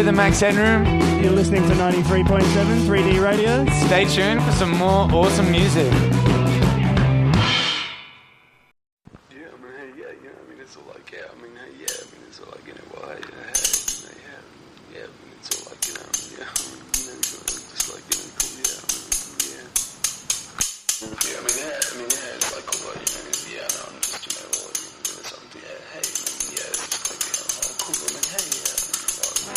with the Max Headroom. You're listening to 93.7 3D Radio. Stay tuned for some more awesome music. It's all like, yeah, I mean, it's all like, you know, well, hey,